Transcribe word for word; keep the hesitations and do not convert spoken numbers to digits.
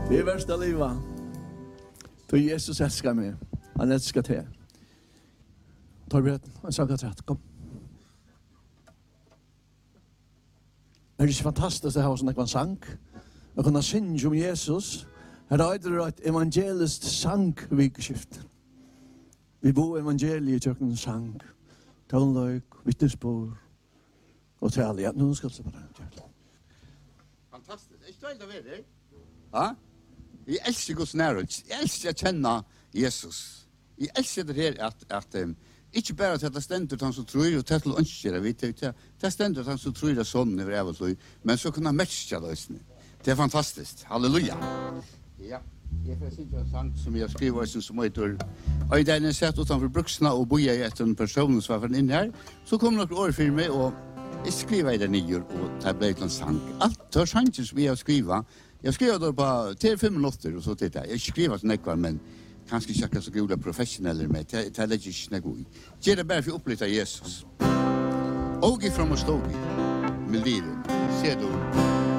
Det är värsta livet. För Jesus älskar mig. Han älskar dig. Torbjörn, en sak att rätt. Kom. Det är inte fantastiskt att ha sån en sang. Att kunna synge om Jesus. Här är det ett evangeliskt sangvikskift. Vi bor evangeliet i en sang. Tånlök, vittnesbord och tal. Ja, nu ska jag se på det. Fantastiskt. Jag står inte vid det. Ja? Jag älskar Guds närvaro. Jag älskar att känna Jesus. Jag älskar det här att, att um, inte bara att det ständigt han som tror och till önskar vet du. Det ständigt han som tror det sån över över men så kunna matcha det. Det är fantastiskt. Halleluja. Ja. Jag får synge en sang som jag skriver som heter och den är sett utanför Bruksna och boja i ett en person som var in här. Så kommer några år för mig och jag skriver i den nio och tar blev en sang. Allt tar chanser som jag skriva. Jag skriver då på till fem minuter och så tittar jag. Jag skriver så nekvar men kanske inte så goda professioneller med. Det är inte snägg. Ge det bara för att uppleva Jesus. Och ifrån och stå med livet. Ser du?